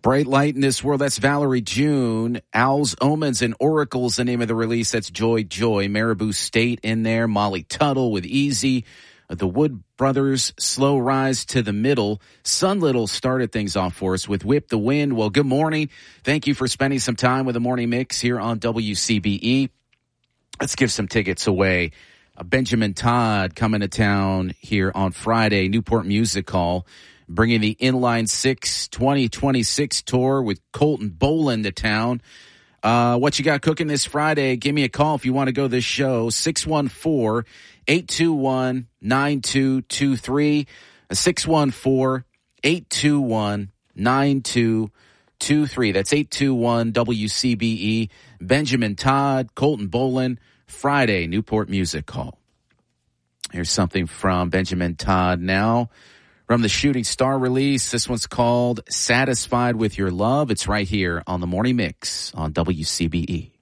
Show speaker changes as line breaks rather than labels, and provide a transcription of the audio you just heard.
Bright Light in This World, that's Valerie June. Owls, Omens, and Oracles, the name of the release. That's Joy Joy. Marabou State in there. Molly Tuttle with Easy. The Wood Brothers, Slow Rise to the Middle. Sun Little started things off for us with Whip the Wind. Well, good morning. Thank you for spending some time with the Morning Mix here on WCBE. Let's give some tickets away. Benjamin Todd coming to town here on Friday. Newport Music Hall. Bringing the Inline 6 2026 tour with Colton Boland to town. What you got cooking this Friday? Give me a call if you want to go to this show. 614-821-9223. 614-821-9223. That's 821-WCBE. Benjamin Todd, Colton Boland, Friday, Newport Music Hall. Here's something from Benjamin Todd now. From the Shooting Star release, this one's called Satisfied with Your Love. It's right here on the Morning Mix on WCBE.